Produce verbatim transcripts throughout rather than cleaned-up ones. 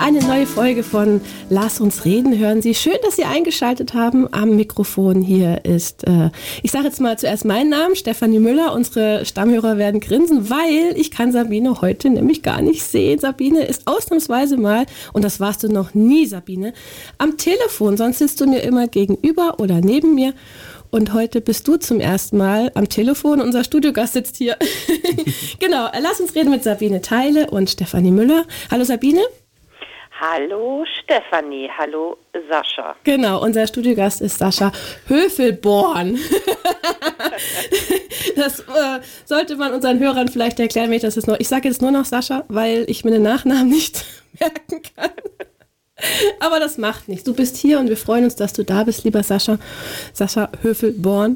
Eine neue Folge von Lass uns reden hören Sie. Schön, dass Sie eingeschaltet haben. Am Mikrofon hier ist, äh, ich sage jetzt mal zuerst meinen Namen, Stefanie Müller. Unsere Stammhörer werden grinsen, weil ich kann Sabine heute nämlich gar nicht sehen. Sabine ist ausnahmsweise mal, und das warst du noch nie, Sabine, am Telefon. Sonst sitzt du mir immer gegenüber oder neben mir. Und heute bist du zum ersten Mal am Telefon. Unser Studiogast sitzt hier. Genau, lass uns reden mit Sabine Theile und Stefanie Müller. Hallo Sabine. Hallo Stefanie, hallo Sascha. Genau, unser Studiogast ist Sascha Höfelborn. Das äh, sollte man unseren Hörern vielleicht erklären, wenn ich das jetzt noch... Ich sage jetzt nur noch Sascha, weil ich mir den Nachnamen nicht merken kann. Aber das macht nichts. Du bist hier und wir freuen uns, dass du da bist, lieber Sascha. Sascha Höfelborn.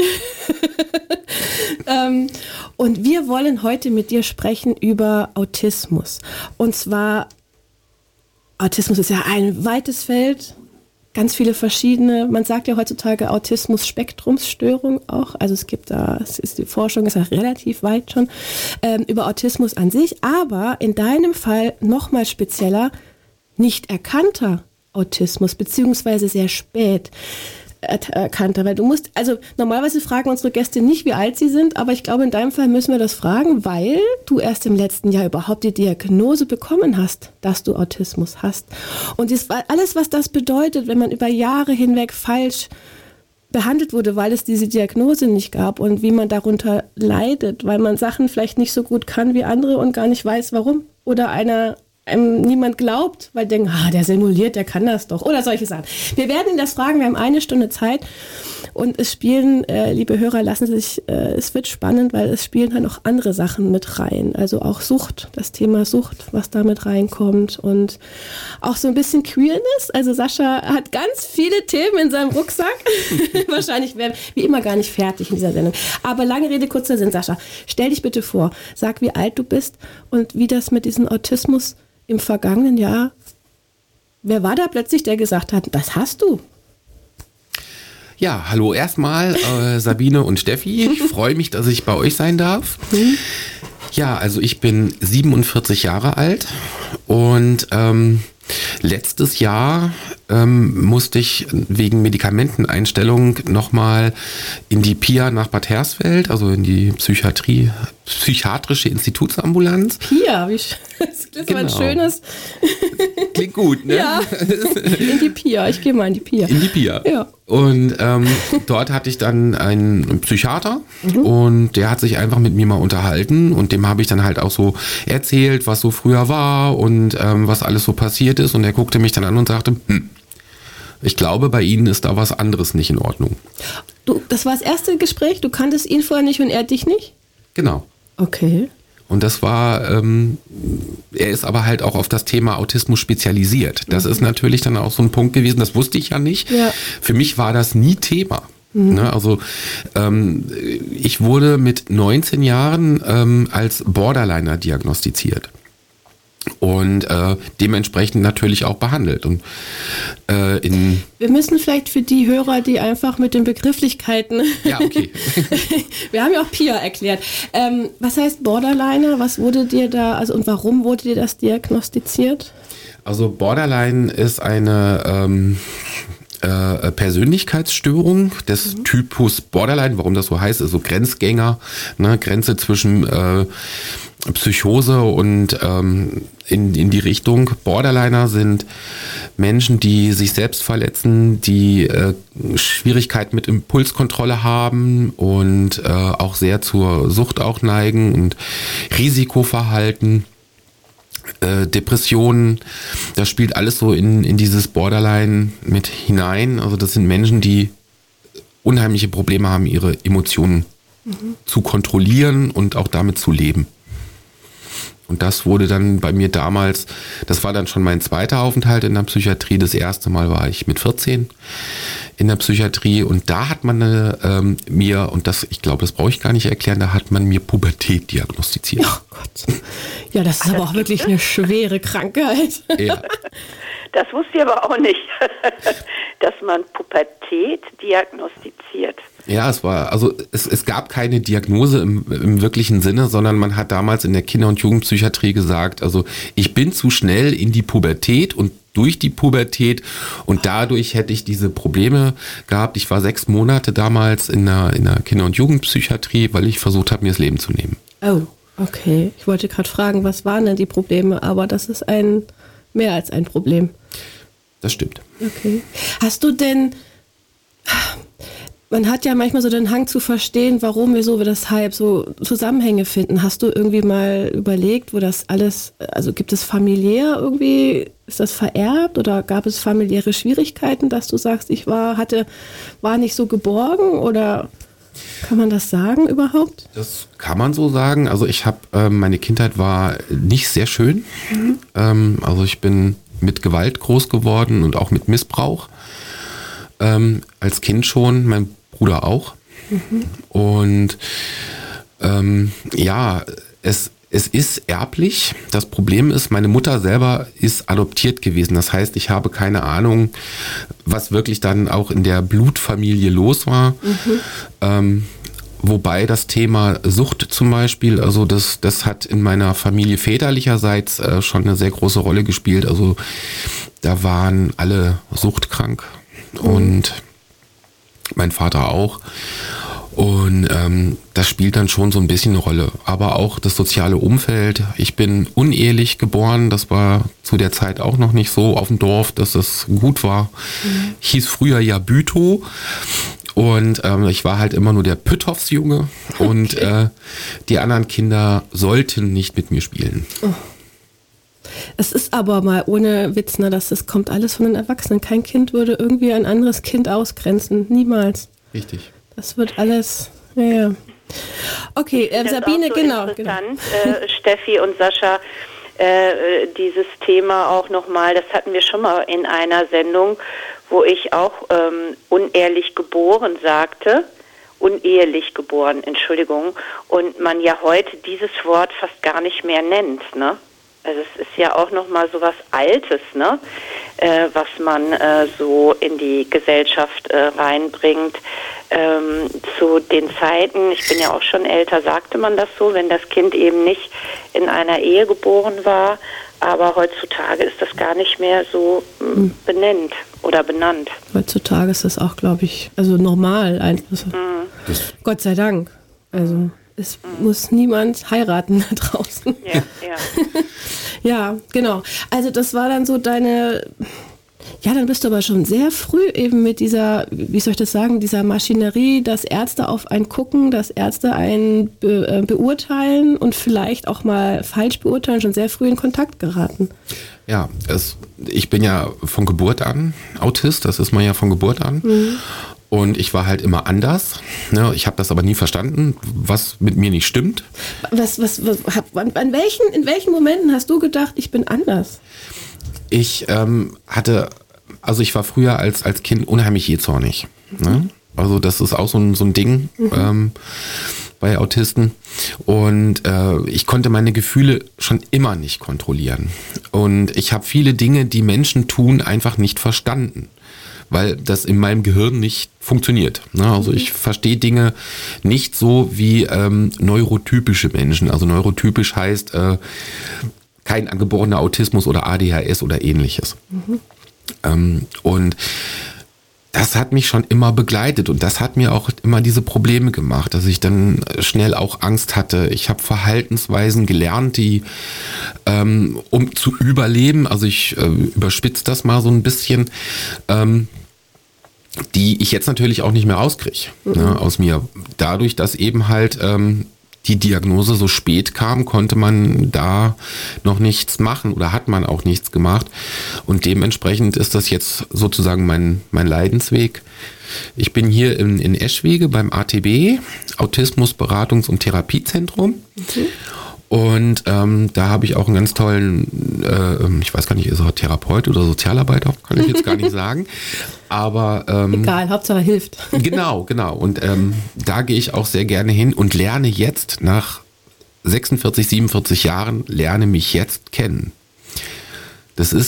ähm, und wir wollen heute mit dir sprechen über Autismus. Und zwar, Autismus ist ja ein weites Feld, ganz viele verschiedene, man sagt ja heutzutage Autismus-Spektrumsstörung auch, also es gibt da, es ist, die Forschung ist ja relativ weit schon, ähm, über Autismus an sich, aber in deinem Fall nochmal spezieller, nicht erkannter Autismus, beziehungsweise sehr spät erkannter, weil du musst, also normalerweise fragen unsere Gäste nicht, wie alt sie sind, aber ich glaube, in deinem Fall müssen wir das fragen, weil du erst im letzten Jahr überhaupt die Diagnose bekommen hast, dass du Autismus hast. Und das, alles, was das bedeutet, wenn man über Jahre hinweg falsch behandelt wurde, weil es diese Diagnose nicht gab und wie man darunter leidet, weil man Sachen vielleicht nicht so gut kann wie andere und gar nicht weiß, warum. Oder einer einem niemand glaubt, weil denken, ah, der simuliert, der kann das doch. Oder solche Sachen. Wir werden ihn das fragen, wir haben eine Stunde Zeit und es spielen, äh, liebe Hörer, lassen Sie sich, äh, es wird spannend, weil es spielen halt auch andere Sachen mit rein. Also auch Sucht, das Thema Sucht, was da mit reinkommt und auch so ein bisschen Queerness. Also Sascha hat ganz viele Themen in seinem Rucksack. Wahrscheinlich werden wir wie immer gar nicht fertig in dieser Sendung. Aber lange Rede, kurzer Sinn, Sascha. Stell dich bitte vor, sag, wie alt du bist und wie das mit diesem Autismus im vergangenen Jahr, wer war da plötzlich, der gesagt hat, das hast du? Ja, hallo erstmal, äh, Sabine und Steffi. Ich freue mich, dass ich bei euch sein darf. Mhm. Ja, also ich bin siebenundvierzig Jahre alt und ähm, letztes Jahr ähm, musste ich wegen Medikamenteneinstellung nochmal in die P I A nach Bad Hersfeld, also in die Psychiatrie, psychiatrische Institutsambulanz. P I A, wie sch- das ist genau. Ein schönes. Klingt gut, ne? Ja, in die P I A, ich gehe mal in die P I A. In die P I A. Ja. Und ähm, dort hatte ich dann einen Psychiater mhm. und der hat sich einfach mit mir mal unterhalten und dem habe ich dann halt auch so erzählt, was so früher war und ähm, was alles so passiert ist und er guckte mich dann an und sagte, hm, ich glaube, bei Ihnen ist da was anderes nicht in Ordnung. Du, das war das erste Gespräch, du kanntest ihn vorher nicht und er dich nicht? Genau. Okay. Und das war, ähm, er ist aber halt auch auf das Thema Autismus spezialisiert. Das mhm. ist natürlich dann auch so ein Punkt gewesen, das wusste ich ja nicht. Ja. Für mich war das nie Thema. Mhm. Ne, also ähm, ich wurde mit neunzehn Jahren ähm, als Borderliner diagnostiziert. Und äh, dementsprechend natürlich auch behandelt. Und, äh, in wir müssen vielleicht für die Hörer, die einfach mit den Begrifflichkeiten... Ja, okay. Wir haben ja auch P I A erklärt. Ähm, was heißt Borderliner? Was wurde dir da, also und warum wurde dir das diagnostiziert? Also Borderline ist eine... Ähm, Äh, Persönlichkeitsstörung des mhm. Typus Borderline, warum das so heißt, ist so Grenzgänger, ne, Grenze zwischen äh, Psychose und ähm, in, in die Richtung. Borderliner sind Menschen, die sich selbst verletzen, die äh, Schwierigkeiten mit Impulskontrolle haben und äh, auch sehr zur Sucht auch neigen und Risikoverhalten. Äh, Depressionen, das spielt alles so in, in dieses Borderline mit hinein. Also das sind Menschen, die unheimliche Probleme haben, ihre Emotionen mhm. zu kontrollieren und auch damit zu leben. Und das wurde dann bei mir damals, das war dann schon mein zweiter Aufenthalt in der Psychiatrie. Das erste Mal war ich mit vierzehn in der Psychiatrie und da hat man ähm, mir, und das, ich glaube, das brauche ich gar nicht erklären, da hat man mir Pubertät diagnostiziert. Oh Gott. Ja, das ist aber auch wirklich eine schwere Krankheit. Ja. Das wusste ich aber auch nicht, dass man Pubertät diagnostiziert. Ja, es war, also es, es gab keine Diagnose im, im wirklichen Sinne, sondern man hat damals in der Kinder- und Jugendpsychiatrie gesagt, also ich bin zu schnell in die Pubertät und durch die Pubertät und dadurch hätte ich diese Probleme gehabt. Ich war sechs Monate damals in der, in der Kinder- und Jugendpsychiatrie, weil ich versucht habe, mir das Leben zu nehmen. Oh, okay. Ich wollte gerade fragen, was waren denn die Probleme, aber das ist ein mehr als ein Problem. Das stimmt. Okay. Hast du denn, man hat ja manchmal so den Hang zu verstehen, warum, wieso, weshalb so Zusammenhänge finden. Hast du irgendwie mal überlegt, wo das alles, also gibt es familiär irgendwie, ist das vererbt oder gab es familiäre Schwierigkeiten, dass du sagst, ich war, hatte, war nicht so geborgen oder kann man das sagen überhaupt? Das kann man so sagen. Also ich habe, äh, meine Kindheit war nicht sehr schön. Mhm. Ähm, also ich bin mit Gewalt groß geworden und auch mit Missbrauch. Ähm, als Kind schon, mein Bruder auch. Mhm. Und ähm, ja, es, es ist erblich. Das Problem ist, meine Mutter selber ist adoptiert gewesen. Das heißt, ich habe keine Ahnung, was wirklich dann auch in der Blutfamilie los war. Mhm. Ähm, wobei das Thema Sucht zum Beispiel, also das, das hat in meiner Familie väterlicherseits äh, schon eine sehr große Rolle gespielt. Also da waren alle suchtkrank. Mhm. Und mein Vater auch. Und ähm, das spielt dann schon so ein bisschen eine Rolle. Aber auch das soziale Umfeld. Ich bin unehelich geboren. Das war zu der Zeit auch noch nicht so auf dem Dorf, dass das gut war. Mhm. Hieß früher ja Bütow. Und ähm, ich war halt immer nur der Pütthoffsjunge. Okay. Und äh, die anderen Kinder sollten nicht mit mir spielen. Oh. Es ist aber mal ohne Witz, ne, dass das kommt alles von den Erwachsenen. Kein Kind würde irgendwie ein anderes Kind ausgrenzen. Niemals. Richtig. Das wird alles, ja, ja. Okay, äh, Sabine, so genau. Interessant, genau. Äh, Steffi und Sascha, äh, dieses Thema auch nochmal, das hatten wir schon mal in einer Sendung, wo ich auch ähm, unehrlich geboren sagte. Unehelich geboren, Entschuldigung. Und man ja heute dieses Wort fast gar nicht mehr nennt, ne? Also es ist ja auch nochmal so was Altes, ne, äh, was man äh, so in die Gesellschaft äh, reinbringt. Ähm, zu den Zeiten, ich bin ja auch schon älter, sagte man das so, wenn das Kind eben nicht in einer Ehe geboren war. Aber heutzutage ist das gar nicht mehr so hm. benennt oder benannt. Heutzutage ist das auch, glaube ich, also normal. Einfach. Mhm. Gott sei Dank. Also es mhm. muss niemand heiraten da draußen. Ja, ja. Ja, genau. Also das war dann so deine, ja, dann bist du aber schon sehr früh eben mit dieser, wie soll ich das sagen, dieser Maschinerie, dass Ärzte auf einen gucken, dass Ärzte einen be- äh, beurteilen und vielleicht auch mal falsch beurteilen, schon sehr früh in Kontakt geraten. Ja, es, ich bin ja von Geburt an Autist, das ist man ja von Geburt an. Mhm. Und ich war halt immer anders. Ne? Ich habe das aber nie verstanden, was mit mir nicht stimmt. Was, was, was, an, an welchen, in welchen Momenten hast du gedacht, ich bin anders? Ich ähm, hatte, also ich war früher als, als Kind unheimlich jähzornig. Mhm. Ne? Also das ist auch so ein, so ein Ding mhm. ähm, bei Autisten. Und äh, ich konnte meine Gefühle schon immer nicht kontrollieren. Und ich habe viele Dinge, die Menschen tun, einfach nicht verstanden. Weil das in meinem Gehirn nicht funktioniert. Also ich verstehe Dinge nicht so wie ähm, neurotypische Menschen. Also neurotypisch heißt äh, kein angeborener Autismus oder A D H S oder ähnliches. Mhm. Ähm, und das hat mich schon immer begleitet und das hat mir auch immer diese Probleme gemacht, dass ich dann schnell auch Angst hatte. Ich habe Verhaltensweisen gelernt, die ähm, um zu überleben, also ich äh, überspitze das mal so ein bisschen, ähm, die ich jetzt natürlich auch nicht mehr rauskriege, mhm. ne, aus mir. Dadurch, dass eben halt ähm, die Diagnose so spät kam, konnte man da noch nichts machen oder hat man auch nichts gemacht. Und dementsprechend ist das jetzt sozusagen mein, mein Leidensweg. Ich bin hier in, in Eschwege beim A T B, Autismus Beratungs- und Therapiezentrum. Mhm. Und ähm, da habe ich auch einen ganz tollen, äh, ich weiß gar nicht, ist er Therapeut oder Sozialarbeiter, kann ich jetzt gar nicht sagen. Aber ähm, egal, Hauptsache hilft. Genau, genau. Und ähm, da gehe ich auch sehr gerne hin und lerne jetzt nach sechsundvierzig, siebenundvierzig Jahren, lerne mich jetzt kennen. Das ist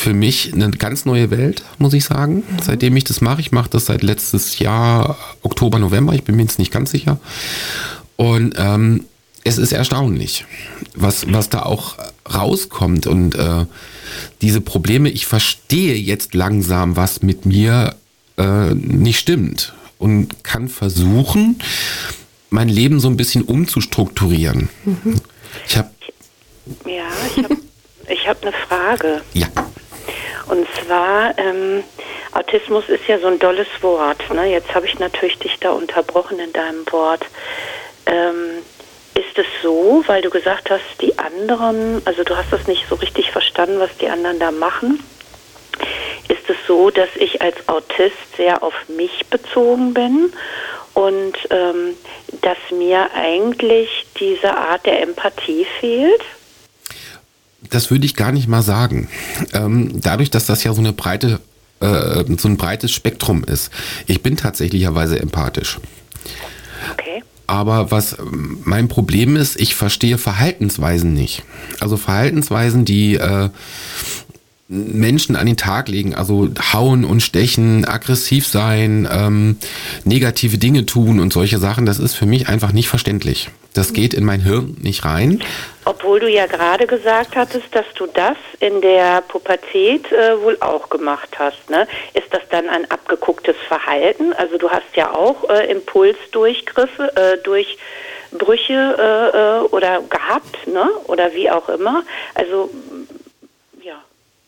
für mich eine ganz neue Welt, muss ich sagen, mhm. seitdem ich das mache. Ich mache das seit letztes Jahr, Oktober, November, ich bin mir jetzt nicht ganz sicher. Und ähm, es ist erstaunlich, was, was da auch rauskommt. Und äh, diese Probleme, ich verstehe jetzt langsam, was mit mir äh, nicht stimmt. Und kann versuchen, mein Leben so ein bisschen umzustrukturieren. Mhm. Ich habe Ja, ich habe ich hab eine Frage. Ja. Und zwar, ähm, Autismus ist ja so ein dolles Wort. Ne? Jetzt habe ich natürlich dich da unterbrochen in deinem Wort. Ähm, ist es so, weil du gesagt hast, die anderen, also du hast das nicht so richtig verstanden, was die anderen da machen. Ist es so, dass ich als Autist sehr auf mich bezogen bin und ähm, dass mir eigentlich diese Art der Empathie fehlt? Das würde ich gar nicht mal sagen. Ähm, dadurch, dass das ja so eine breite, äh, so ein breites Spektrum ist. Ich bin tatsächlicherweise empathisch. Okay. Aber was mein Problem ist, ich verstehe Verhaltensweisen nicht. Also Verhaltensweisen, die äh, Menschen an den Tag legen, also hauen und stechen, aggressiv sein, ähm, negative Dinge tun und solche Sachen, das ist für mich einfach nicht verständlich. Das geht in mein Hirn nicht rein. Obwohl du ja gerade gesagt hattest, dass du das in der Pubertät äh, wohl auch gemacht hast, ne? Ist das dann ein abgegucktes Verhalten? Also du hast ja auch äh, Impulsdurchgriffe, äh, Durchbrüche äh, äh, oder gehabt, ne? Oder wie auch immer. Also ja.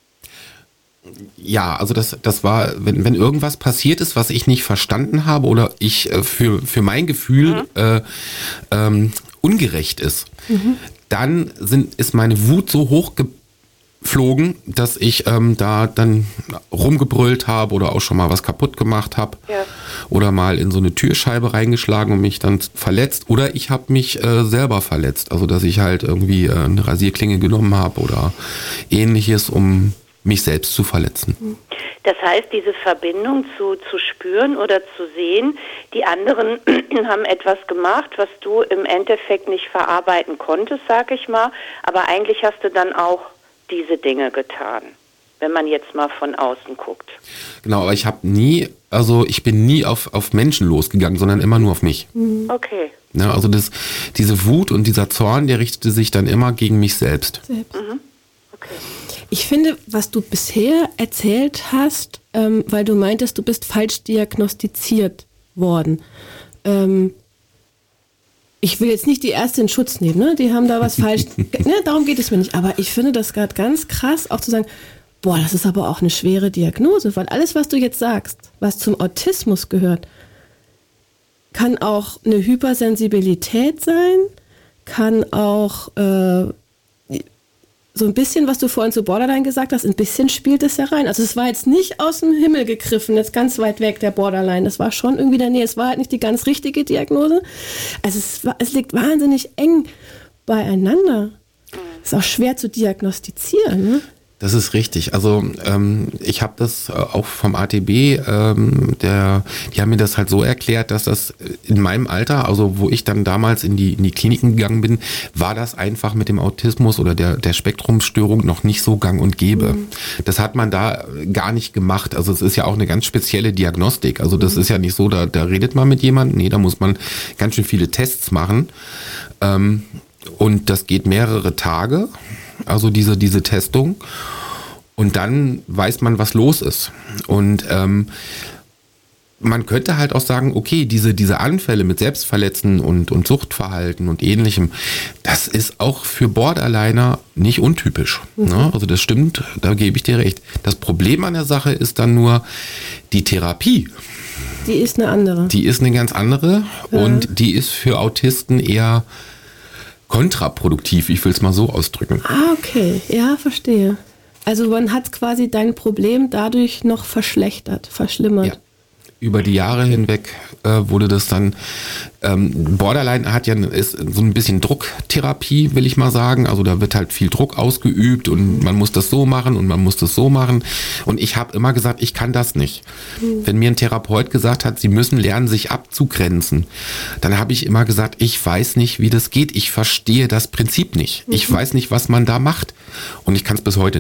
Ja, also das, das war, wenn, wenn irgendwas passiert ist, was ich nicht verstanden habe oder ich äh, für, für mein Gefühl mhm. äh, ähm, ungerecht ist, mhm. dann sind, ist meine Wut so hochgeflogen, dass ich ähm, da dann rumgebrüllt habe oder auch schon mal was kaputt gemacht habe ja. oder mal in so eine Türscheibe reingeschlagen und mich dann verletzt oder ich habe mich äh, selber verletzt, also dass ich halt irgendwie äh, eine Rasierklinge genommen habe oder ähnliches, um mich selbst zu verletzen. Das heißt, diese Verbindung zu, zu spüren oder zu sehen, die anderen haben etwas gemacht, was du im Endeffekt nicht verarbeiten konntest, sag ich mal, aber eigentlich hast du dann auch diese Dinge getan, wenn man jetzt mal von außen guckt. Genau, aber ich habe nie, also ich bin nie auf, auf Menschen losgegangen, sondern immer nur auf mich. Okay. Ja, also das, diese Wut und dieser Zorn, der richtete sich dann immer gegen mich selbst. selbst. Mhm. Okay. Ich finde, was du bisher erzählt hast, ähm, weil du meintest, du bist falsch diagnostiziert worden. Ähm, ich will jetzt nicht die Ärzte in Schutz nehmen, ne? Die haben da was falsch, ne? Darum geht es mir nicht. Aber ich finde das gerade ganz krass, auch zu sagen, boah, das ist aber auch eine schwere Diagnose, weil alles, was du jetzt sagst, was zum Autismus gehört, kann auch eine Hypersensibilität sein, kann auch äh, so ein bisschen, was du vorhin zu Borderline gesagt hast, ein bisschen spielt es ja rein. Also es war jetzt nicht aus dem Himmel gegriffen, jetzt ganz weit weg, der Borderline. Das war schon irgendwie in der Nähe. Es war halt nicht die ganz richtige Diagnose. Also es, war, es liegt wahnsinnig eng beieinander. Ist auch schwer zu diagnostizieren, ne? Das ist richtig. Also ähm, ich habe das auch vom A T B, ähm, der, die haben mir das halt so erklärt, dass das in meinem Alter, also wo ich dann damals in die, in die Kliniken gegangen bin, war das einfach mit dem Autismus oder der, der Spektrumstörung noch nicht so gang und gäbe. Mhm. Das hat man da gar nicht gemacht. Also es ist ja auch eine ganz spezielle Diagnostik. Also das mhm. ist ja nicht so, da, da redet man mit jemandem. Nee, da muss man ganz schön viele Tests machen. Ähm, und das geht mehrere Tage. Also diese, diese Testung. Und dann weiß man, was los ist. Und ähm, man könnte halt auch sagen, okay, diese, diese Anfälle mit Selbstverletzen und, und Suchtverhalten und Ähnlichem, das ist auch für Borderliner nicht untypisch. Mhm. Ne? Also das stimmt, da gebe ich dir recht. Das Problem an der Sache ist dann nur die Therapie. Die ist eine andere. Die ist eine ganz andere ja. Und die ist für Autisten eher kontraproduktiv, ich will es mal so ausdrücken. Ah, okay. Ja, verstehe. Also man hat quasi dein Problem dadurch noch verschlechtert, verschlimmert. Ja. Über die Jahre hinweg äh, wurde das dann, ähm, Borderline hat ja ist so ein bisschen Drucktherapie, will ich mal sagen. Also da wird halt viel Druck ausgeübt und man muss das so machen und man muss das so machen. Und ich habe immer gesagt, ich kann das nicht. Mhm. Wenn mir ein Therapeut gesagt hat, sie müssen lernen, sich abzugrenzen, dann habe ich immer gesagt, ich weiß nicht, wie das geht. Ich verstehe das Prinzip nicht. Mhm. Ich weiß nicht, was man da macht. Und ich kann es bis heute nicht.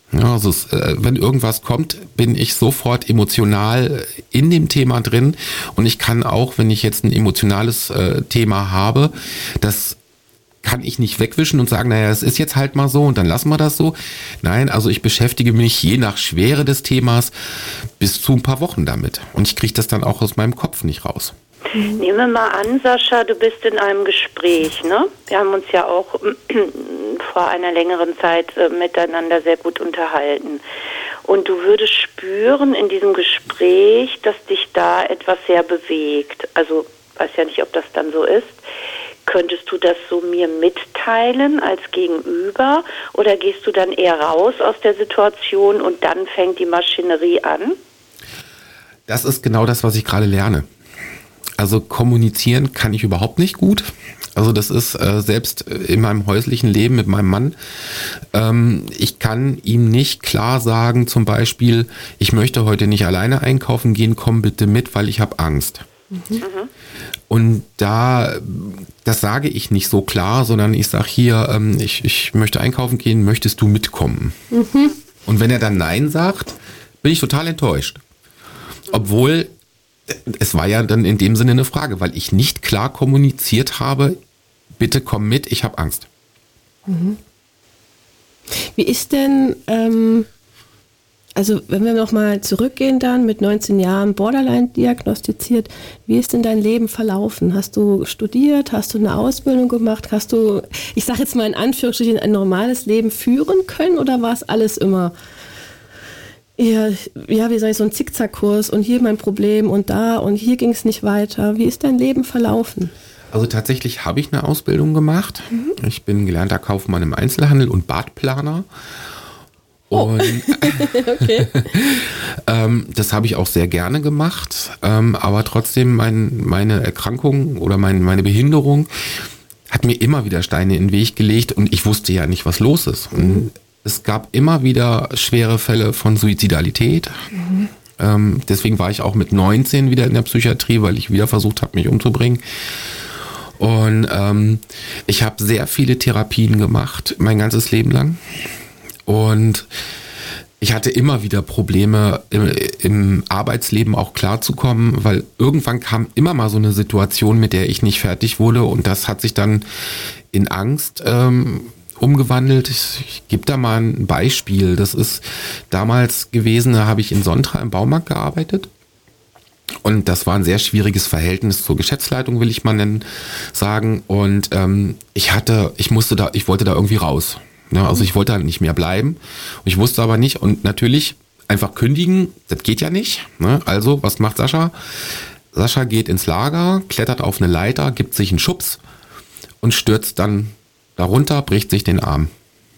Ja, also es, äh, wenn irgendwas kommt, bin ich sofort emotional in dem Thema drin und ich kann auch, wenn ich jetzt ein emotionales äh, Thema habe, das kann ich nicht wegwischen und sagen, naja, es ist jetzt halt mal so und dann lassen wir das so. Nein, also ich beschäftige mich je nach Schwere des Themas bis zu ein paar Wochen damit und ich kriege das dann auch aus meinem Kopf nicht raus. Nehmen wir mal an, Sascha, du bist in einem Gespräch, ne? Wir haben uns ja auch vor einer längeren Zeit äh, miteinander sehr gut unterhalten. Und du würdest spüren in diesem Gespräch, dass dich da etwas sehr bewegt. Also, weiß ja nicht, ob das dann so ist. Könntest du das so mir mitteilen als Gegenüber? Oder gehst du dann eher raus aus der Situation und dann fängt die Maschinerie an? Das ist genau das, was ich gerade lerne. Also kommunizieren kann ich überhaupt nicht gut. Also das ist äh, selbst in meinem häuslichen Leben mit meinem Mann. Ähm, ich kann ihm nicht klar sagen, zum Beispiel, ich möchte heute nicht alleine einkaufen gehen, komm bitte mit, weil ich habe Angst. Mhm. Und da, das sage ich nicht so klar, sondern ich sage hier, ähm, ich, ich möchte einkaufen gehen, möchtest du mitkommen? Mhm. Und wenn er dann Nein sagt, bin ich total enttäuscht. Obwohl es war ja dann in dem Sinne eine Frage, weil ich nicht klar kommuniziert habe, bitte komm mit, ich habe Angst. Mhm. Wie ist denn, ähm, also wenn wir nochmal zurückgehen dann, mit neunzehn Jahren Borderline diagnostiziert, wie ist denn dein Leben verlaufen? Hast du studiert, hast du eine Ausbildung gemacht, hast du, ich sage jetzt mal in Anführungsstrichen, ein normales Leben führen können oder war es alles immer... Ja, ja, wie soll ich, so ein Zickzackkurs und hier mein Problem und da und hier ging es nicht weiter. Wie ist dein Leben verlaufen? Also tatsächlich habe ich eine Ausbildung gemacht. Mhm. Ich bin gelernter Kaufmann im Einzelhandel und Badplaner. Und oh. Okay. ähm, das habe ich auch sehr gerne gemacht. Ähm, aber trotzdem mein, meine Erkrankung oder mein, meine Behinderung hat mir immer wieder Steine in den Weg gelegt und ich wusste ja nicht, was los ist. Und es gab immer wieder schwere Fälle von Suizidalität. Mhm. Ähm, deswegen war ich auch mit neunzehn wieder in der Psychiatrie, weil ich wieder versucht habe, mich umzubringen. Und ähm, ich habe sehr viele Therapien gemacht, mein ganzes Leben lang. Und ich hatte immer wieder Probleme im, im Arbeitsleben auch klarzukommen, weil irgendwann kam immer mal so eine Situation, mit der ich nicht fertig wurde. Und das hat sich dann in Angst ähm, umgewandelt. Ich, ich gebe da mal ein Beispiel. Das ist damals gewesen, da habe ich in Sontra im Baumarkt gearbeitet. Und das war ein sehr schwieriges Verhältnis zur Geschäftsleitung, will ich mal nennen, sagen. Und ähm, ich hatte, ich musste da, ich wollte da irgendwie raus. Ja, also ich wollte da nicht mehr bleiben. Und ich wusste aber nicht. Und natürlich einfach kündigen, das geht ja nicht. Ne? Also, was macht Sascha? Sascha geht ins Lager, klettert auf eine Leiter, gibt sich einen Schubs und stürzt dann darunter, bricht sich den Arm.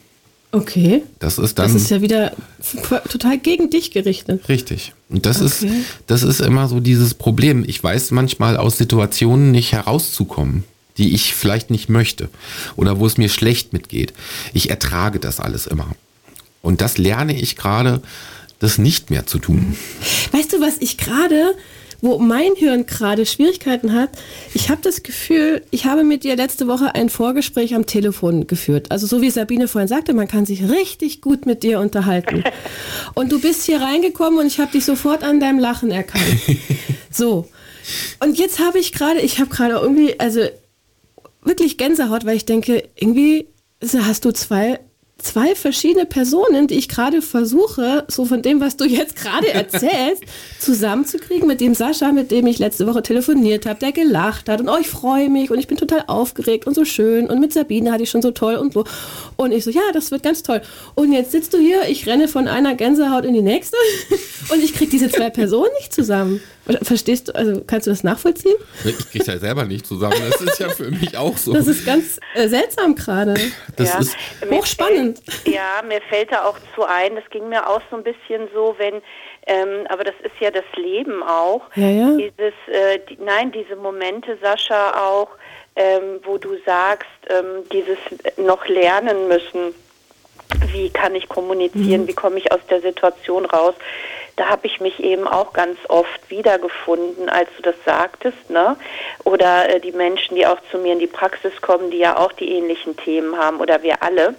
Okay. Das ist dann. Das ist ja wieder total gegen dich gerichtet. Richtig. Und das Okay. ist, das ist immer so dieses Problem. Ich weiß manchmal aus Situationen nicht herauszukommen, die ich vielleicht nicht möchte oder wo es mir schlecht mitgeht. Ich ertrage das alles immer. Und das lerne ich gerade, das nicht mehr zu tun. Weißt du, was ich gerade, wo mein Hirn gerade Schwierigkeiten hat, ich habe das Gefühl, ich habe mit dir letzte Woche ein Vorgespräch am Telefon geführt. Also so wie Sabine vorhin sagte, man kann sich richtig gut mit dir unterhalten. Und du bist hier reingekommen und ich habe dich sofort an deinem Lachen erkannt. So. Und jetzt habe ich gerade, ich habe gerade irgendwie, also wirklich Gänsehaut, weil ich denke, irgendwie hast du zwei zwei verschiedene Personen, die ich gerade versuche, so von dem, was du jetzt gerade erzählst, zusammenzukriegen mit dem Sascha, mit dem ich letzte Woche telefoniert habe, der gelacht hat und oh, ich freue mich und ich bin total aufgeregt und so schön und mit Sabine hatte ich schon so toll und so. Und ich so, ja, das wird ganz toll. Und jetzt sitzt du hier, ich renne von einer Gänsehaut in die nächste und ich kriege diese zwei Personen nicht zusammen. Verstehst du, also kannst du das nachvollziehen? Ich kriege das selber nicht zusammen, das ist ja für mich auch so. Das ist ganz äh, seltsam gerade. Das ja, ist hochspannend. Fällt, ja, mir fällt da auch zu ein, das ging mir auch so ein bisschen so, wenn, ähm, aber das ist ja das Leben auch. Ja, ja. Dieses, äh, die, nein, diese Momente, Sascha, auch, ähm, wo du sagst, ähm, dieses noch lernen müssen, wie kann ich kommunizieren, mhm. wie komme ich aus der Situation raus. Da habe ich mich eben auch ganz oft wiedergefunden, als du das sagtest, ne? Oder äh, die Menschen, die auch zu mir in die Praxis kommen, die ja auch die ähnlichen Themen haben oder wir alle.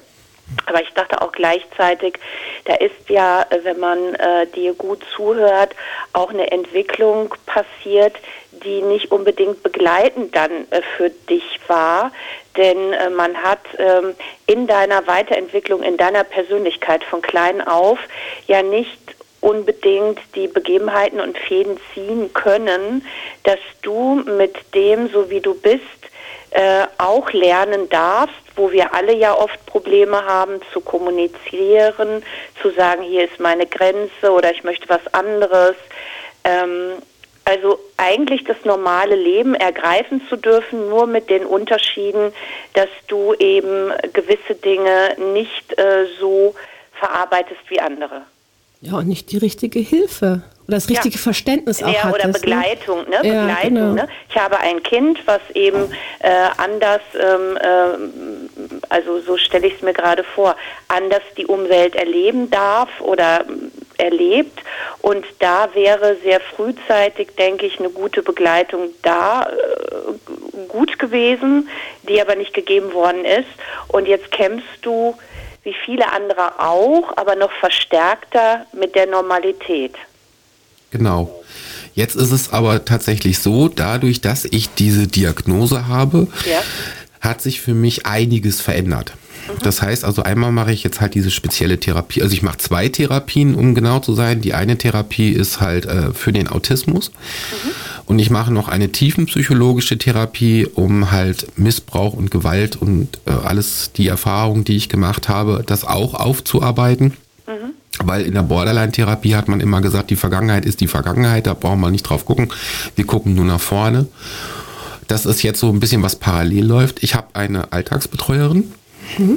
Aber ich dachte auch gleichzeitig, da ist ja, wenn man äh, dir gut zuhört, auch eine Entwicklung passiert, die nicht unbedingt begleitend dann äh, für dich war. Denn äh, man hat ähm, in deiner Weiterentwicklung, in deiner Persönlichkeit von klein auf ja nicht unbedingt die Begebenheiten und Fäden ziehen können, dass du mit dem, so wie du bist, äh, auch lernen darfst, wo wir alle ja oft Probleme haben, zu kommunizieren, zu sagen, hier ist meine Grenze oder ich möchte was anderes. Ähm, also eigentlich das normale Leben ergreifen zu dürfen, nur mit den Unterschieden, dass du eben gewisse Dinge nicht äh, so verarbeitest wie andere. Ja, und nicht die richtige Hilfe oder das richtige ja. Verständnis auch ja, hattest. Oder Begleitung, ne? Ja, Begleitung, genau. ne? Ich habe ein Kind, was eben äh, anders, ähm, äh, also so stelle ich es mir gerade vor, anders die Umwelt erleben darf oder erlebt. Und da wäre sehr frühzeitig, denke ich, eine gute Begleitung da äh, gut gewesen, die aber nicht gegeben worden ist. Und jetzt kämpfst du wie viele andere auch, aber noch verstärkter mit der Normalität. Genau. Jetzt ist es aber tatsächlich so, dadurch, dass ich diese Diagnose habe, ja. hat sich für mich einiges verändert. Mhm. Das heißt also, einmal mache ich jetzt halt diese spezielle Therapie, also ich mache zwei Therapien, um genau zu sein. Die eine Therapie ist halt äh, für den Autismus. Mhm. Und ich mache noch eine tiefenpsychologische Therapie, um halt Missbrauch und Gewalt und äh, alles, die Erfahrungen, die ich gemacht habe, das auch aufzuarbeiten. Mhm. Weil in der Borderline-Therapie hat man immer gesagt, die Vergangenheit ist die Vergangenheit, da brauchen wir nicht drauf gucken. Wir gucken nur nach vorne. Das ist jetzt so ein bisschen, was parallel läuft. Ich habe eine Alltagsbetreuerin. Mhm.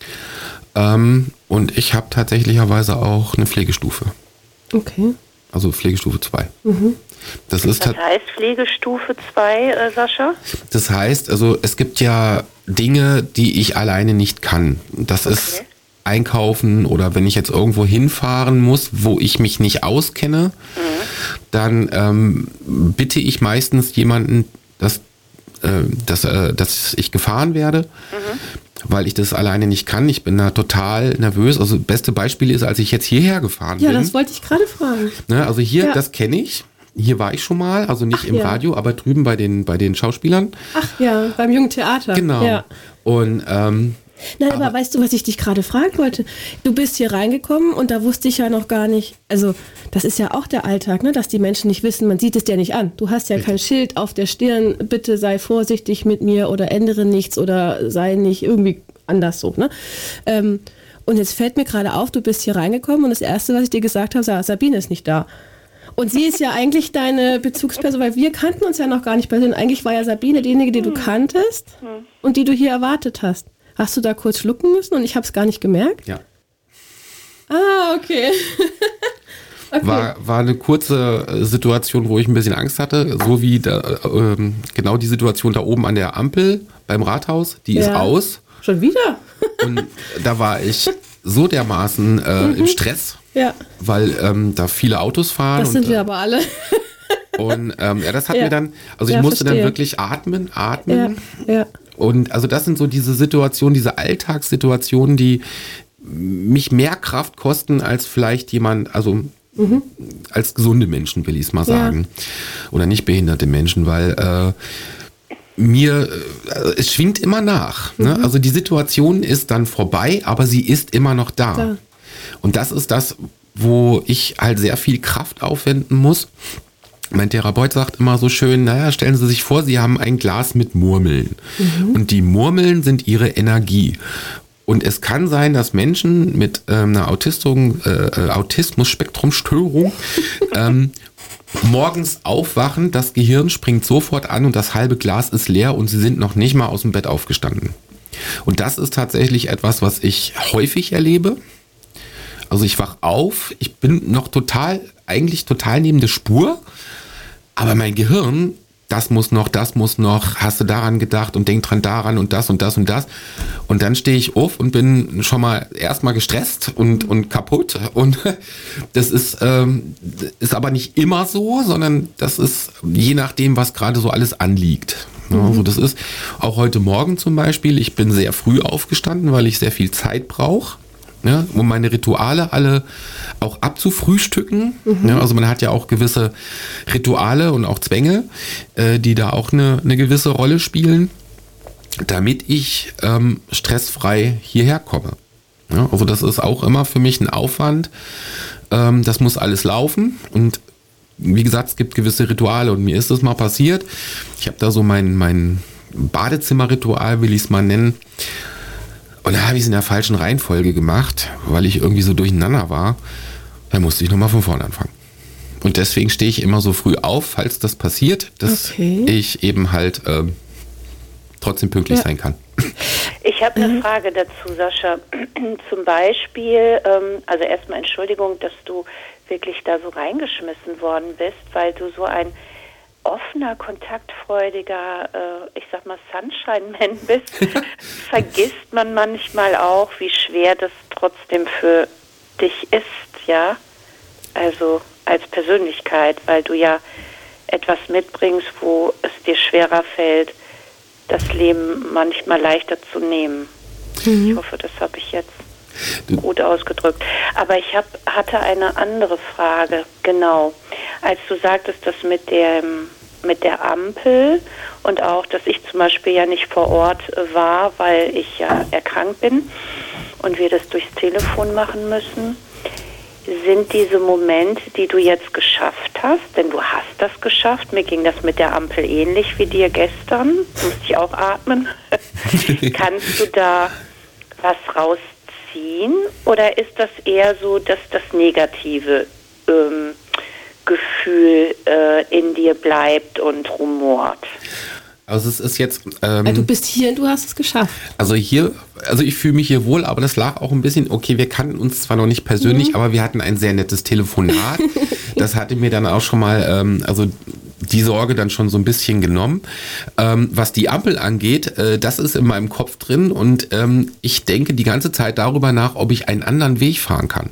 Ähm, und ich habe tatsächlicherweise auch eine Pflegestufe. Okay. Also Pflegestufe zwei. Mhm. Das ist Was heißt Pflegestufe zwei, äh, Sascha? Das heißt, also es gibt ja Dinge, die ich alleine nicht kann. Das okay. ist einkaufen oder wenn ich jetzt irgendwo hinfahren muss, wo ich mich nicht auskenne, mhm. dann ähm, bitte ich meistens jemanden, dass, äh, dass, äh, dass ich gefahren werde, mhm. weil ich das alleine nicht kann. Ich bin da total nervös. Also das beste Beispiel ist, als ich jetzt hierher gefahren ja, bin. Ja, das wollte ich gerade fragen. Ne, also hier, ja. das kenne ich. Hier war ich schon mal, also nicht Ach, im ja. Radio, aber drüben bei den, bei den Schauspielern. Ach ja, beim Jungen Theater. Genau. Ja. Und ähm, Nein, aber, aber weißt du, was ich dich gerade fragen wollte? Du bist hier reingekommen und da wusste ich ja noch gar nicht, also das ist ja auch der Alltag, ne, dass die Menschen nicht wissen, man sieht es dir nicht an. Du hast ja Richtig. kein Schild auf der Stirn, bitte sei vorsichtig mit mir oder ändere nichts oder sei nicht irgendwie anders so. Ne? Ähm, und jetzt fällt mir gerade auf, du bist hier reingekommen und das Erste, was ich dir gesagt habe, war, Sabine ist nicht da. Und sie ist ja eigentlich deine Bezugsperson, weil wir kannten uns ja noch gar nicht persönlich. Eigentlich war ja Sabine diejenige, die du kanntest und die du hier erwartet hast. Hast du da kurz schlucken müssen und ich habe es gar nicht gemerkt? Ja. Ah, okay. okay. War, war eine kurze Situation, wo ich ein bisschen Angst hatte, so wie da, äh, genau die Situation da oben an der Ampel beim Rathaus, die ja. ist aus. Schon wieder? Und da war ich so dermaßen äh, mhm. im Stress, ja. weil ähm, da viele Autos fahren. Das sind und, wir aber alle. Und ähm, ja, das hat ja. mir dann, also ich ja, musste verstehe. dann wirklich atmen, atmen. Ja. Ja. Und also das sind so diese Situationen, diese Alltagssituationen, die mich mehr Kraft kosten als vielleicht jemand, also mhm. als gesunde Menschen, will ich es mal sagen. Ja. Oder nicht behinderte Menschen, weil äh, mir, äh, es schwingt immer nach. Mhm. Ne? Also die Situation ist dann vorbei, aber sie ist immer noch da. Klar. Und das ist das, wo ich halt sehr viel Kraft aufwenden muss. Mein Therapeut sagt immer so schön, naja, stellen Sie sich vor, Sie haben ein Glas mit Murmeln. Mhm. Und die Murmeln sind Ihre Energie. Und es kann sein, dass Menschen mit ähm, einer Autistung, äh, Autismus-Spektrum-Störung ähm, morgens aufwachen, das Gehirn springt sofort an und das halbe Glas ist leer und sie sind noch nicht mal aus dem Bett aufgestanden. Und das ist tatsächlich etwas, was ich häufig erlebe. Also ich wach auf, ich bin noch total, eigentlich total neben der Spur, aber mein Gehirn, das muss noch, das muss noch, hast du daran gedacht und denk dran daran und das und das und das. Und dann stehe ich auf und bin schon mal erstmal gestresst und, und kaputt. Und das ist, ähm, ist aber nicht immer so, sondern das ist je nachdem, was gerade so alles anliegt. Ja, also das ist auch heute Morgen zum Beispiel, ich bin sehr früh aufgestanden, weil ich sehr viel Zeit brauche, ja, um meine Rituale alle auch abzufrühstücken. Mhm. Ja, also man hat ja auch gewisse Rituale und auch Zwänge, äh, die da auch eine, eine gewisse Rolle spielen, damit ich ähm, stressfrei hierher komme. Ja, also das ist auch immer für mich ein Aufwand. Ähm, das muss alles laufen und wie gesagt, es gibt gewisse Rituale und mir ist das mal passiert. Ich habe da so mein, mein Badezimmerritual, will ich es mal nennen. Und da habe ich es in der falschen Reihenfolge gemacht, weil ich irgendwie so durcheinander war. Da musste ich nochmal von vorne anfangen. Und deswegen stehe ich immer so früh auf, falls das passiert, dass okay. ich eben halt ähm, trotzdem pünktlich ja. sein kann. Ich habe eine mhm. Frage dazu, Sascha. Zum Beispiel, ähm, also erstmal Entschuldigung, dass du wirklich da so reingeschmissen worden bist, weil du so ein offener, kontaktfreudiger, äh, ich sag mal Sunshine-Man bist. Vergisst man manchmal auch, wie schwer das trotzdem für dich ist, ja? Also als Persönlichkeit, weil du ja etwas mitbringst, wo es dir schwerer fällt, das Leben manchmal leichter zu nehmen. Mhm. Ich hoffe, das habe ich jetzt gut ausgedrückt. Aber ich hab, hatte eine andere Frage. Genau. Als du sagtest, das mit dem, mit der Ampel und auch, dass ich zum Beispiel ja nicht vor Ort war, weil ich ja erkrankt bin und wir das durchs Telefon machen müssen, sind diese Momente, die du jetzt geschafft hast, denn du hast das geschafft, mir ging das mit der Ampel ähnlich wie dir gestern, musste ich auch atmen, kannst du da was rausziehen oder ist das eher so, dass das negative ähm, Gefühl äh, in dir bleibt und rumort? Also es ist jetzt... Ähm, du bist hier und du hast es geschafft. Also hier, also ich fühle mich hier wohl, aber das lag auch ein bisschen, okay, wir kannten uns zwar noch nicht persönlich, mhm. aber wir hatten ein sehr nettes Telefonat. Das hatte mir dann auch schon mal, ähm, also die Sorge dann schon so ein bisschen genommen. Ähm, was die Ampel angeht, äh, das ist in meinem Kopf drin und ähm, ich denke die ganze Zeit darüber nach, ob ich einen anderen Weg fahren kann.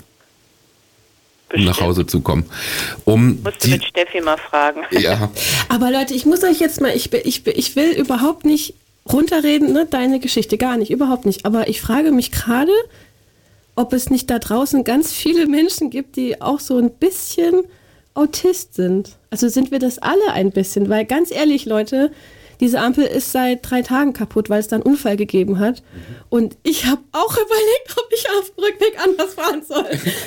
Um nach Hause zu kommen. Um Musst du mit Steffi mal fragen. Ja. Aber Leute, ich muss euch jetzt mal, ich, ich, ich will überhaupt nicht runterreden, ne, deine Geschichte, gar nicht, überhaupt nicht. Aber ich frage mich gerade, ob es nicht da draußen ganz viele Menschen gibt, die auch so ein bisschen Autist sind. Also sind wir das alle ein bisschen, weil ganz ehrlich, Leute, diese Ampel ist seit drei Tagen kaputt, weil es da einen Unfall gegeben hat. Mhm. Und ich habe auch überlegt, ob ich auf dem Rückweg anders fahren soll.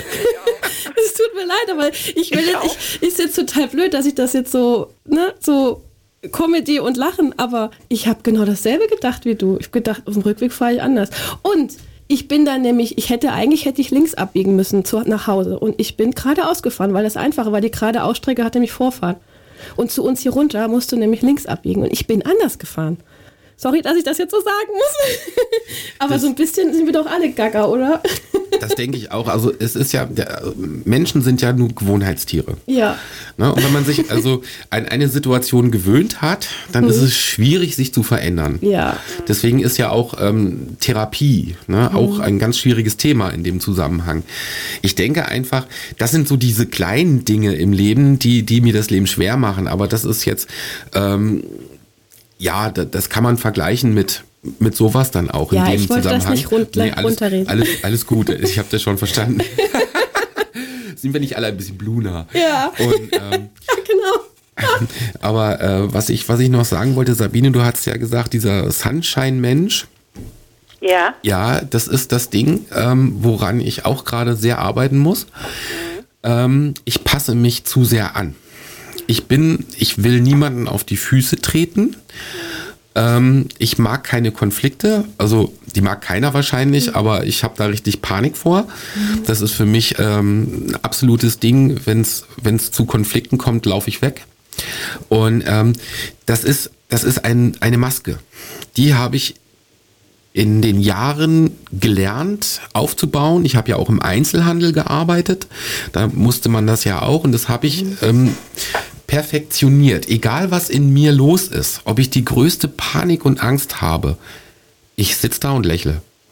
Es tut mir leid, aber ich will jetzt, ich, ist jetzt total blöd, dass ich das jetzt so, ne, so Comedy und Lachen, aber ich habe genau dasselbe gedacht wie du. Ich habe gedacht, auf dem Rückweg fahre ich anders. Und ich bin dann nämlich, ich hätte eigentlich hätte ich links abbiegen müssen zu, nach Hause. Und ich bin geradeaus gefahren, weil das einfacher war. Die geradeausstrecke hatte nämlich Vorfahrt. Und zu uns hier runter musst du nämlich links abbiegen. Und ich bin anders gefahren. Sorry, dass ich das jetzt so sagen muss. Aber das, so ein bisschen sind wir doch alle gaga, oder? Das denke ich auch. Also es ist ja, der, Menschen sind ja nur Gewohnheitstiere. Ja. Ne? Und wenn man sich also an eine Situation gewöhnt hat, dann mhm. ist es schwierig, sich zu verändern. Ja. Deswegen ist ja auch ähm, Therapie ne? mhm. auch ein ganz schwieriges Thema in dem Zusammenhang. Ich denke einfach, das sind so diese kleinen Dinge im Leben, die, die mir das Leben schwer machen. Aber das ist jetzt... Ähm, ja, das kann man vergleichen mit, mit sowas dann auch ja, in dem ich wollte Zusammenhang. Das nicht rund, nee, alles, runterreden. Alles, alles gut, ich habe das schon verstanden. Sind wir nicht alle ein bisschen bluner? Ja, Und, ähm, ja genau. Aber äh, was, ich, was ich noch sagen wollte, Sabine, du hast ja gesagt, dieser Sunshine-Mensch. Ja. Ja, das ist das Ding, ähm, woran ich auch gerade sehr arbeiten muss. Mhm. Ähm, ich passe mich zu sehr an. Ich bin, ich will niemanden auf die Füße treten. Ähm, ich mag keine Konflikte. Also die mag keiner wahrscheinlich, mhm. aber ich habe da richtig Panik vor. Mhm. Das ist für mich ähm, ein absolutes Ding. Wenn es zu Konflikten kommt, laufe ich weg. Und ähm, das ist, das ist ein, eine Maske. Die habe ich in den Jahren gelernt aufzubauen. Ich habe ja auch im Einzelhandel gearbeitet. Da musste man das ja auch und das habe ich ähm, perfektioniert. Egal was in mir los ist, ob ich die größte Panik und Angst habe, ich sitze da und lächle.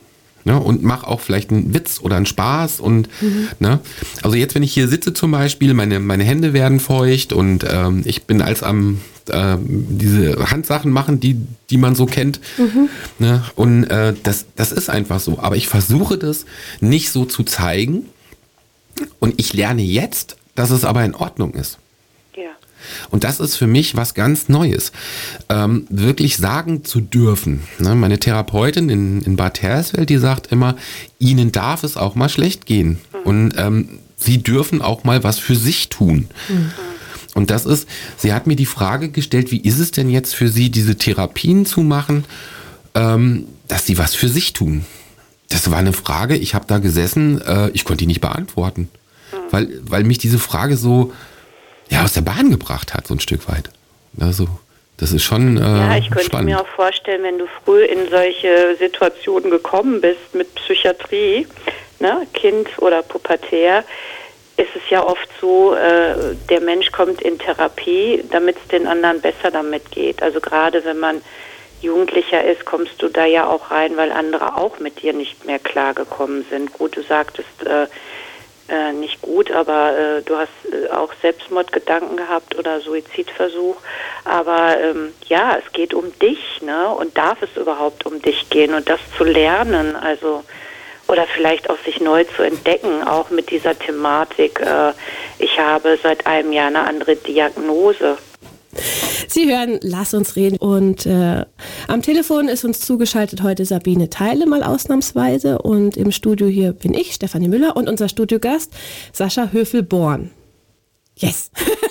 Ne, und mach auch vielleicht einen Witz oder einen Spaß und mhm. ne, also jetzt, wenn ich hier sitze zum Beispiel, meine, meine Hände werden feucht und ähm, ich bin als am äh, diese Handsachen machen, die, die man so kennt. Mhm. Ne, und äh, das, das ist einfach so. Aber ich versuche das nicht so zu zeigen und ich lerne jetzt, dass es aber in Ordnung ist. Ja. Und das ist für mich was ganz Neues, ähm, wirklich sagen zu dürfen. Ne? Meine Therapeutin in, in Bad Hersfeld, die sagt immer, ihnen darf es auch mal schlecht gehen. Mhm. Und ähm, sie dürfen auch mal was für sich tun. Mhm. Und das ist, sie hat mir die Frage gestellt, wie ist es denn jetzt für sie, diese Therapien zu machen, ähm, dass sie was für sich tun? Das war eine Frage, ich habe da gesessen, äh, ich konnte die nicht beantworten. Mhm. Weil, weil mich diese Frage so... ja, aus der Bahn gebracht hat, so ein Stück weit. Also, das ist schon äh, Ja, ich könnte spannend. mir auch vorstellen, wenn du früh in solche Situationen gekommen bist mit Psychiatrie, ne, Kind oder Pubertär, ist es ja oft so, äh, der Mensch kommt in Therapie, damit es den anderen besser damit geht. Also gerade wenn man Jugendlicher ist, kommst du da ja auch rein, weil andere auch mit dir nicht mehr klargekommen sind. Gut, du sagtest, äh, Äh, nicht gut, aber äh, du hast äh, auch Selbstmordgedanken gehabt oder Suizidversuch. Aber ähm, ja, es geht um dich, ne? Und darf es überhaupt um dich gehen und das zu lernen, also oder vielleicht auch sich neu zu entdecken, auch mit dieser Thematik. Äh, ich habe seit einem Jahr eine andere Diagnose. Sie hören Lass uns reden und äh, am Telefon ist uns zugeschaltet heute Sabine Theile mal ausnahmsweise und im Studio hier bin ich, Stefanie Müller und unser Studiogast Sascha Höfel-Born. Yes!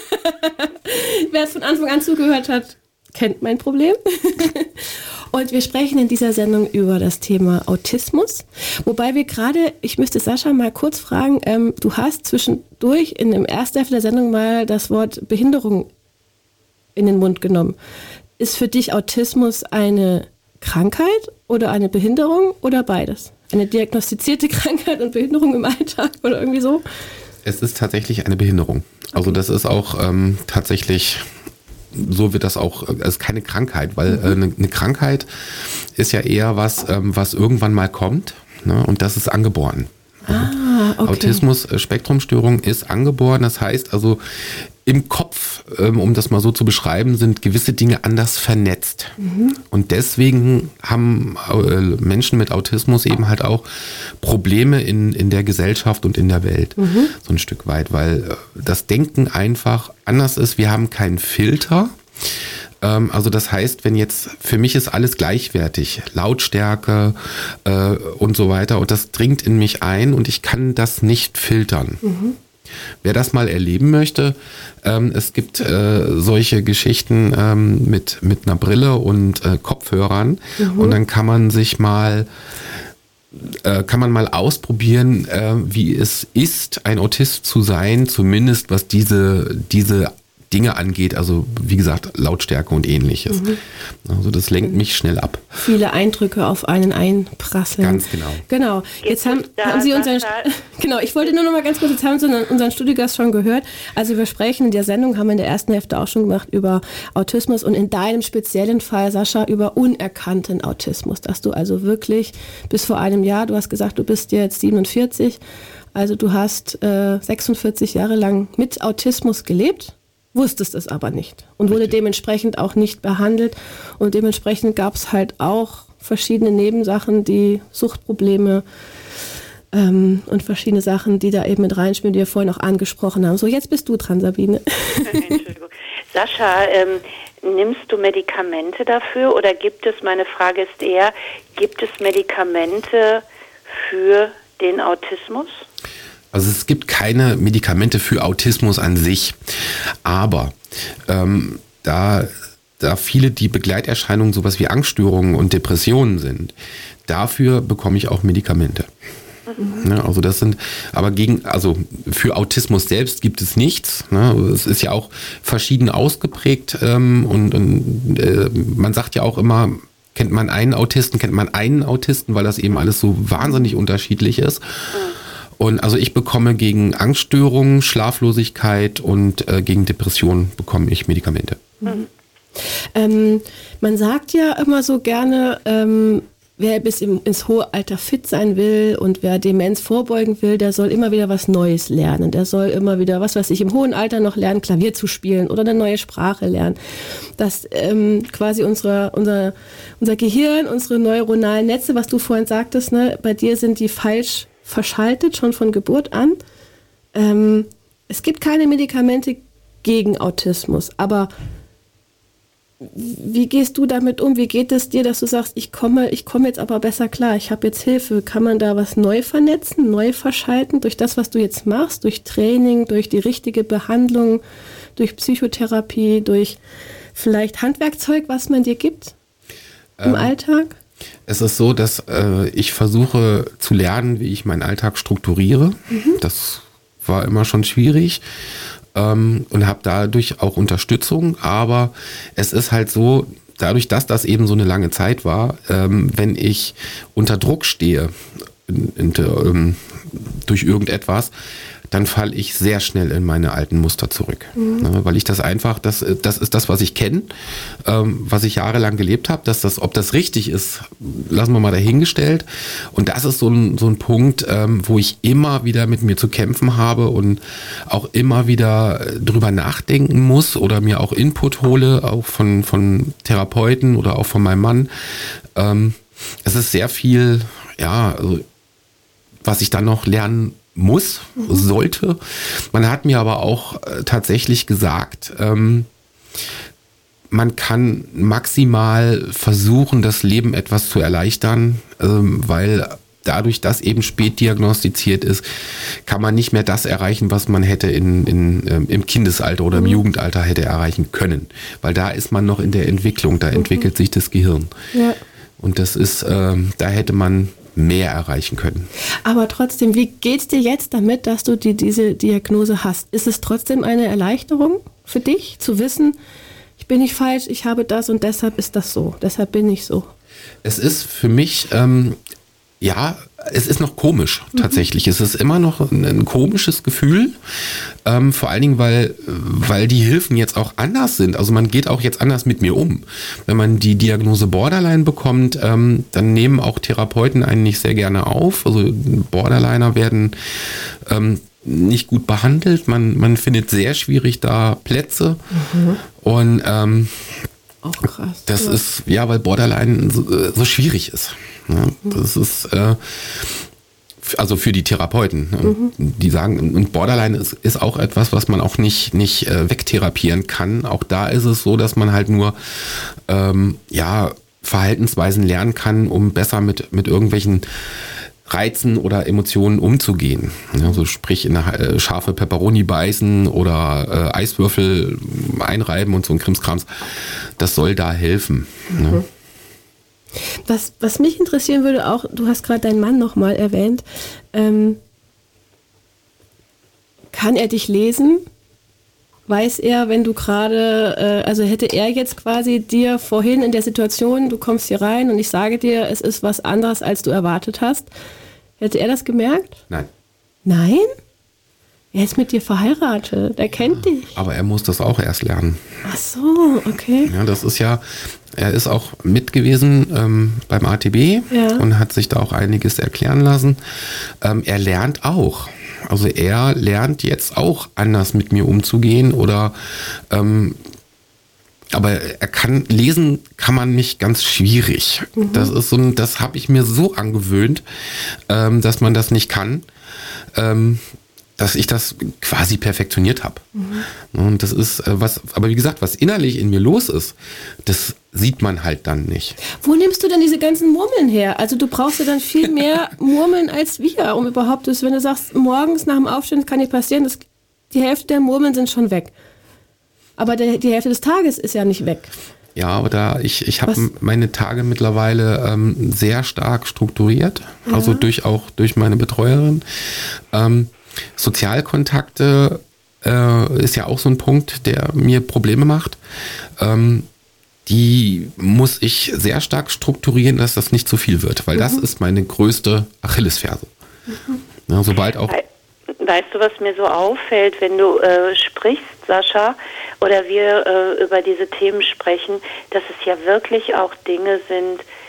Wer es von Anfang an zugehört hat, kennt mein Problem. Und wir sprechen in dieser Sendung über das Thema Autismus. Wobei wir gerade, ich müsste Sascha mal kurz fragen, ähm, du hast zwischendurch in dem ersten Hälfte der Sendung mal das Wort Behinderung in den Mund genommen. Ist für dich Autismus eine Krankheit oder eine Behinderung oder beides? Eine diagnostizierte Krankheit und Behinderung im Alltag oder irgendwie so? Es ist tatsächlich eine Behinderung. Also das ist auch ähm, tatsächlich, so wird das auch, es ist keine Krankheit, weil mhm. äh, eine, eine Krankheit ist ja eher was, ähm, was irgendwann mal kommt, ne? Und das ist angeboren. Ah, okay. Autismus-Spektrumstörung ist angeboren, das heißt also im Kopf, um das mal so zu beschreiben, sind gewisse Dinge anders vernetzt. Mhm. Und deswegen haben Menschen mit Autismus eben halt auch Probleme in, in der Gesellschaft und in der Welt. Mhm. So ein Stück weit, weil das Denken einfach anders ist. Wir haben keinen Filter. Also das heißt, wenn jetzt, für mich ist alles gleichwertig, Lautstärke äh, und so weiter und das dringt in mich ein und ich kann das nicht filtern. Mhm. Wer das mal erleben möchte, ähm, es gibt äh, solche Geschichten ähm, mit, mit einer Brille und äh, Kopfhörern mhm. und dann kann man sich mal äh, kann man mal ausprobieren, äh, wie es ist, ein Autist zu sein, zumindest was diese, diese Dinge angeht, also wie gesagt, Lautstärke und ähnliches. Mhm. Also das lenkt mich schnell ab. Viele Eindrücke auf einen einprasseln. Ganz genau. Genau. Jetzt haben, haben Sie unseren, genau, ich wollte nur noch mal ganz kurz, jetzt haben Sie unseren Studiogast schon gehört. Also wir sprechen in der Sendung, haben wir in der ersten Hälfte auch schon gemacht, über Autismus und in deinem speziellen Fall, Sascha, über unerkannten Autismus, dass du also wirklich bis vor einem Jahr, du hast gesagt, du bist jetzt siebenundvierzig, also du hast äh, sechsundvierzig Jahre lang mit Autismus gelebt, wusstest es aber nicht und wurde dementsprechend auch nicht behandelt und dementsprechend gab es halt auch verschiedene Nebensachen, die Suchtprobleme ähm, und verschiedene Sachen, die da eben mit reinspielen, die wir vorhin auch angesprochen haben. So, jetzt bist du dran, Sabine. Entschuldigung. Sascha, ähm, nimmst du Medikamente dafür oder gibt es, meine Frage ist eher, gibt es Medikamente für den Autismus? Also es gibt keine Medikamente für Autismus an sich, aber ähm, da, da viele die Begleiterscheinungen sowas wie Angststörungen und Depressionen sind, dafür bekomme ich auch Medikamente. Mhm. Ja, also das sind, aber gegen, also für Autismus selbst gibt es nichts. Ne? Es ist ja auch verschieden ausgeprägt ähm, und, und äh, man sagt ja auch immer, kennt man einen Autisten, kennt man einen Autisten, weil das eben alles so wahnsinnig unterschiedlich ist. Mhm. Und also ich bekomme gegen Angststörungen, Schlaflosigkeit und äh, gegen Depressionen bekomme ich Medikamente. Mhm. Ähm, man sagt ja immer so gerne, ähm, wer bis im, ins hohe Alter fit sein will und wer Demenz vorbeugen will, der soll immer wieder was Neues lernen. Der soll immer wieder, was weiß ich, im hohen Alter noch lernen, Klavier zu spielen oder eine neue Sprache lernen. Dass ähm, quasi unsere, unser, unser Gehirn, unsere neuronalen Netze, was du vorhin sagtest, ne, bei dir sind die falsch verschaltet, schon von Geburt an. Ähm, es gibt keine Medikamente gegen Autismus, aber wie gehst du damit um? Wie geht es dir, dass du sagst, ich komme, ich komme jetzt aber besser klar, ich habe jetzt Hilfe. Kann man da was neu vernetzen, neu verschalten durch das, was du jetzt machst, durch Training, durch die richtige Behandlung, durch Psychotherapie, durch vielleicht Handwerkzeug, was man dir gibt im ähm, Alltag? Es ist so, dass äh, ich versuche zu lernen, wie ich meinen Alltag strukturiere. Mhm. Das war immer schon schwierig. Ähm, und habe dadurch auch Unterstützung, aber es ist halt so, dadurch, dass das eben so eine lange Zeit war, ähm, wenn ich unter Druck stehe in, in, ähm, durch irgendetwas, dann falle ich sehr schnell in meine alten Muster zurück. Mhm. Ne, weil ich das einfach, das, das ist das, was ich kenne, ähm, was ich jahrelang gelebt habe, dass das, ob das richtig ist, lassen wir mal dahingestellt. Und das ist so ein, so ein Punkt, ähm, wo ich immer wieder mit mir zu kämpfen habe und auch immer wieder drüber nachdenken muss oder mir auch Input hole, auch von, von Therapeuten oder auch von meinem Mann. Ähm, es ist sehr viel, ja, also, was ich dann noch lernen muss, mhm. sollte. Man hat mir aber auch äh, tatsächlich gesagt, ähm, man kann maximal versuchen, das Leben etwas zu erleichtern, ähm, weil dadurch, dass eben spät diagnostiziert ist, kann man nicht mehr das erreichen, was man hätte in, in, ähm, im Kindesalter oder im mhm. Jugendalter hätte erreichen können. Weil da ist man noch in der Entwicklung, da mhm. entwickelt sich das Gehirn. Ja. Und das ist, ähm, da hätte man mehr erreichen können. Aber trotzdem, wie geht's dir jetzt damit, dass du die, diese Diagnose hast? Ist es trotzdem eine Erleichterung für dich, zu wissen, ich bin nicht falsch, ich habe das und deshalb ist das so, deshalb bin ich so? Es ist für mich, ähm, ja, es ist noch komisch tatsächlich. Mhm. Es ist immer noch ein, ein komisches Gefühl, ähm, vor allen Dingen, weil, weil die Hilfen jetzt auch anders sind. Also man geht auch jetzt anders mit mir um. Wenn man die Diagnose Borderline bekommt, ähm, dann nehmen auch Therapeuten einen nicht sehr gerne auf. Also Borderliner werden ähm, nicht gut behandelt. Man, man findet sehr schwierig da Plätze. Mhm. Und ähm, auch krass. Das ja. ist, ja, weil Borderline so, so schwierig ist. Ja, das ist, äh, also für die Therapeuten. Mhm. Die sagen, und Borderline ist, ist auch etwas, was man auch nicht, nicht äh, wegtherapieren kann. Auch da ist es so, dass man halt nur, ähm, ja, Verhaltensweisen lernen kann, um besser mit, mit irgendwelchen Reizen oder Emotionen umzugehen. Also sprich in eine äh, scharfe Peperoni beißen oder äh, Eiswürfel einreiben und so ein Krimskrams. Das soll da helfen. Mhm. Ne? Was, was mich interessieren würde auch, du hast gerade deinen Mann nochmal erwähnt, ähm, kann er dich lesen? Weiß er, wenn du gerade, äh, also hätte er jetzt quasi dir vorhin in der Situation, du kommst hier rein und ich sage dir, es ist was anderes, als du erwartet hast, hätte er das gemerkt? Nein. Nein? Er ist mit dir verheiratet, er kennt dich. Aber er muss das auch erst lernen. Ach so, okay. Ja, das ist ja, er ist auch mit gewesen ähm, beim A T B ja. und hat sich da auch einiges erklären lassen. Ähm, er lernt auch. Also er lernt jetzt auch anders mit mir umzugehen oder ähm, aber er kann lesen, kann man nicht ganz schwierig. Mhm. Das ist so ein, das habe ich mir so angewöhnt, ähm, dass man das nicht kann. Ähm, dass ich das quasi perfektioniert habe. Mhm. Und das ist was, aber wie gesagt, was innerlich in mir los ist, das sieht man halt dann nicht. Wo nimmst du denn diese ganzen Murmeln her? Also du brauchst ja dann viel mehr Murmeln als wir, um überhaupt, das, wenn du sagst, morgens nach dem Aufstehen, das kann nicht passieren, das, die Hälfte der Murmeln sind schon weg. Aber der, die Hälfte des Tages ist ja nicht weg. Ja, aber da ich, ich habe meine Tage mittlerweile ähm, sehr stark strukturiert, ja. also durch auch durch meine Betreuerin. Ähm, Sozialkontakte äh, ist ja auch so ein Punkt, der mir Probleme macht. Ähm, die muss ich sehr stark strukturieren, dass das nicht zu viel wird, weil mhm. das ist meine größte Achillesferse. Mhm. Ja, sobald auch. Weißt du, was mir so auffällt, wenn du äh, sprichst, Sascha, oder wir äh, über diese Themen sprechen, dass es ja wirklich auch Dinge sind,